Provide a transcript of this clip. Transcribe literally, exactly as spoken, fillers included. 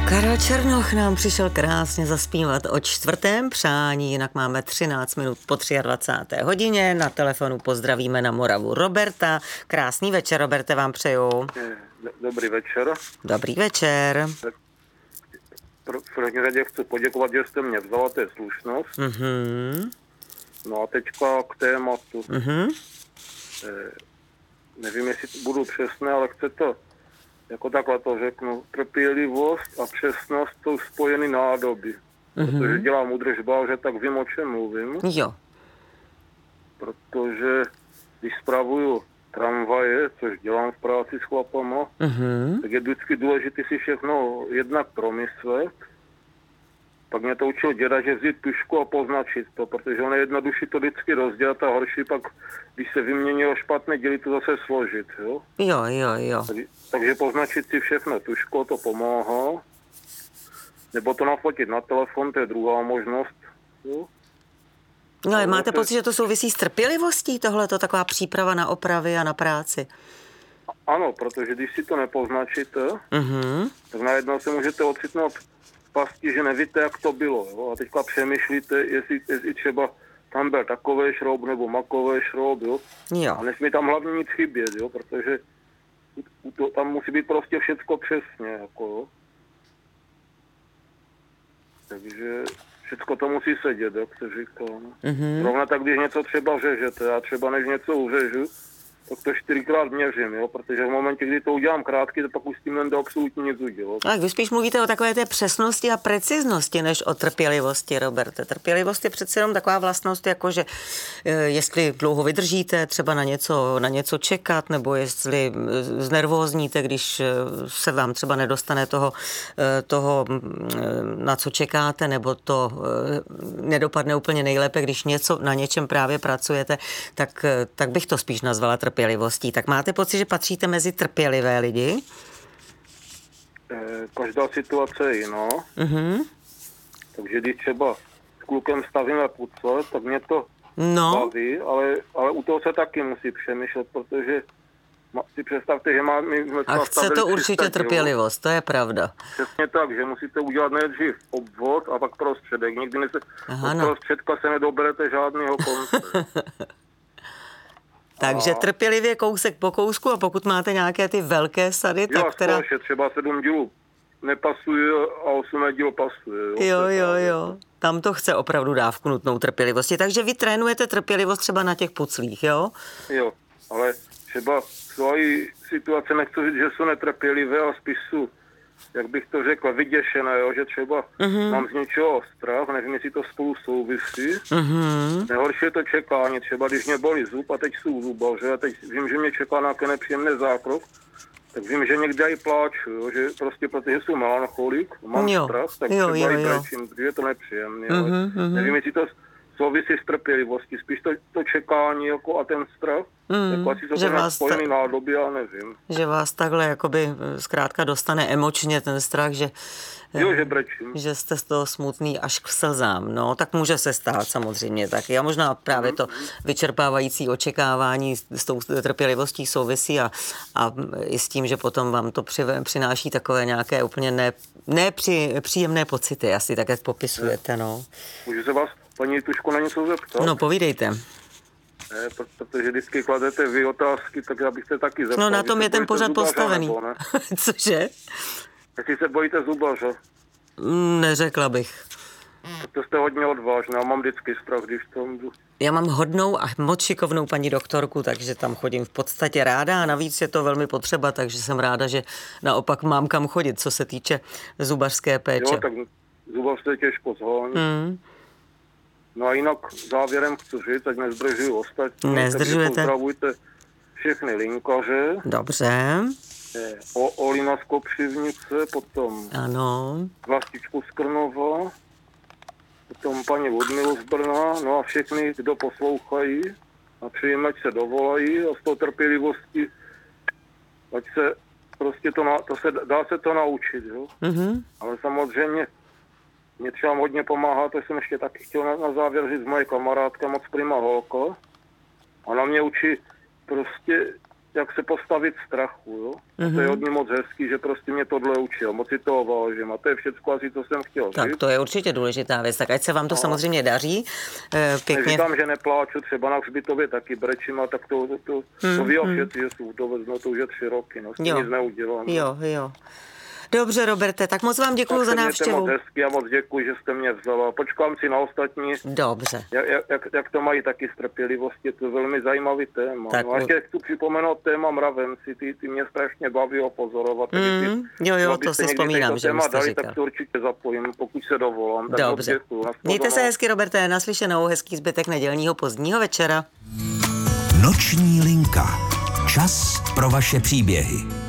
Karel Černoch nám přišel krásně zaspívat o čtvrtém přání, jinak máme třináct minut po dvacáté třetí hodině. Na telefonu pozdravíme na Moravu Roberta. Krásný večer, Roberte, vám přeju. Dobrý večer. Dobrý večer. V první řadě chci poděkovat, že jste mě vzala, to je slušnost. Mm-hmm. No a teďka k tématu. Mm-hmm. Eh, nevím, jestli budu přesné, ale chce to, jako takhle to řeknu, trpělivost a přesnost jsou spojeny nádoby. Mm-hmm. Protože dělám údržbál, že tak vím, o čem mluvím. Jo. Protože když spravuju tramvaje, což dělám v práci s chlapama, Mm-hmm. tak je vždycky důležité si všechno jednak promyslet. Pak mě to učil děda, že vzít tužku a poznačit to, protože on je jednodušší to vždycky rozdělat a horší pak, když se vyměnilo špatné dělí, to zase složit. Jo? Jo, jo, jo. Tak, takže poznačit si všechno tužkou, to pomáhá. Nebo to nafotit na telefon, to je druhá možnost. Jo? No, ale máte pocit, že to souvisí s trpělivostí, tohleto, taková příprava na opravy a na práci? Ano, protože když si to nepoznačíte, Mm-hmm. tak najednou se můžete ocitnout v pasti, že nevíte, jak to bylo. Jo? A teďka přemýšlíte, jestli, jestli třeba tam byl takový šroub nebo makový šroub, jo? Jo. A nesmí tam hlavně nic chybět, jo? Protože to, tam musí být prostě všecko přesně, jako, jo? Takže všecko to musí sedět, jak se říká. No? Mm-hmm. Rovna tak, když něco třeba řežete, já třeba než něco uřežu, tak to čtyřikrát měřím, jo? Protože v momentě, kdy to udělám krátký, to pak už s tím nedá absolutně nic udělat. Tak vy spíš mluvíte o takové té přesnosti a preciznosti, než o trpělivosti, Roberte. Trpělivost je přece jenom taková vlastnost, jako že jestli dlouho vydržíte třeba na něco, na něco čekat, nebo jestli znervózníte, když se vám třeba nedostane toho, toho, na co čekáte, nebo to nedopadne úplně nejlépe, když něco, na něčem právě pracujete, tak, tak bych to spíš nazvala trpělivostí. Tak máte pocit, že patříte mezi trpělivé lidi? Každá situace je jiná. Mm-hmm. Takže když třeba s klukem stavíme pucle, tak mě to no. baví, ale, ale u toho se taky musí přemýšlet, protože si představte, že má... My a chce to určitě trpělivost, to je pravda. Přesně tak, že musíte udělat nejdřív obvod a pak prostředek. Nikdy ne se, od no. prostředka se nedoberete žádného konce. Takže a... trpělivě kousek po kousku a pokud máte nějaké ty velké sady, jo, tak teda... Jo, třeba sedm dílů nepasuje a osmé dílo pasuje. Jo, jo, jo, jo. Tam to chce opravdu dávku nutnou trpělivosti. Takže vy trénujete trpělivost třeba na těch puclích, jo? Jo, ale třeba svojí situace nechci říct, že jsou netrpělivé a spíš jsou, jak bych to řekl, vyděšené, jo? Že třeba mm-hmm. mám z něčeho strach, nevím, jestli to spolu souvisí. Mm-hmm. Nejhorší je to čekání, třeba když mě bolí zub a teď jsou zubaře a teď vím, že mě čeká nějaké nepříjemné zákrok, tak vím, že někde i pláču, jo? Že prostě protože jsou melancholik, mám jo. strach, tak jo, třeba jo, i jo. brečím, protože je to nepříjemné. Mm-hmm, ale nevím, jestli to souvisí s trpělivostí, spíš to, to čekání jako a ten strach, mm, jako asi jsou to spojený ta... nádoby, já nevím. Že vás takhle jakoby zkrátka dostane emočně ten strach, že, jo, že brečím. Že jste z toho smutný až k slzám, no, tak může se stát samozřejmě taky. A možná právě to vyčerpávající očekávání s tou trpělivostí souvisí a, a i s tím, že potom vám to při, přináší takové nějaké úplně ne, nepříjemné pocity, asi tak, jak popisujete, no. Můžu se vás, paní Tuško, na něco zeptat? No, povídejte. Ne, protože vždycky kladete vy otázky, tak já bych se taky zeptal. No na tom je ten pořad postavený. Nebo, ne? Cože? Jestli se bojíte zubaře? Neřekla bych. Tak to jste hodně odvážná, mám vždycky strach, když tam jdu. Já mám hodnou a moc šikovnou paní doktorku, takže tam chodím v podstatě ráda a navíc je to velmi potřeba, takže jsem ráda, že naopak mám kam chodit, co se týče zubařské péče. Jo, tak zubař se těžko zhání. Mm. No a jinak závěrem chci říct, ať nezdržuju ostatní. Nezdržujete. Pozdravujte všechny linkaře. Dobře. O, Olina z Kopřivnice, potom ano. Vlastičku z Krnova, potom paní Ludmilu z Brna, no a všechny, kdo poslouchají a přejím, ať se dovolají a z toho trpělivosti, ať se prostě to, na, to se, dá se to naučit, jo. Mm-hmm. Ale samozřejmě mě třeba hodně pomáhá, to jsem ještě taky chtěl na, na závěr říct, moje kamarádka, moc prima holka. Ona mě učí prostě jak se postavit strachu, jo. Mm-hmm. To je od ní moc hezký, že prostě mě tohle učil, moc si toho vážím a to je všecko asi, co jsem chtěl. Tak říct. To je určitě důležitá věc, tak ať se vám to no. samozřejmě daří. Pěkně. Neříkám, že nepláču, třeba na hřbitově taky brečím, a tak to, to, to, hmm, to ví hmm. všetci, že jsou vdovec, no to už je tři roky, no, s tím nic neudělám. Jo, jo. Dobře, Roberte, tak moc vám děkuju za návštěvu. Moc hezky a moc děkuji, že jste mě vzala. Počkám si na ostatní. Dobře. Jak, jak, jak to mají taky s trpělivostí, je to velmi zajímavý téma. Tak, no a ještě chci připomenout téma mravenci, ty, ty mě strašně baví opozorovat. Mm, ty, jo, jo, to si vzpomínám, že jste dali, říkal. Tak to určitě zapojím, pokud se dovolám. Tak dobře. Děkuju, mějte se hezky, Roberte, naslyšenou, hezký zbytek nedělního pozdního večera. Noční linka. Čas pro vaše příběhy.